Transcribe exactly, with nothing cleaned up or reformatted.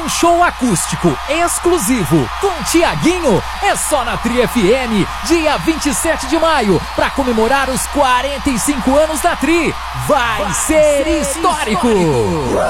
um show acústico exclusivo com Tiaguinho. É só na Tri F M, dia vinte e sete de maio, para comemorar os quarenta e cinco anos da Tri. Vai, Vai ser, ser histórico! histórico.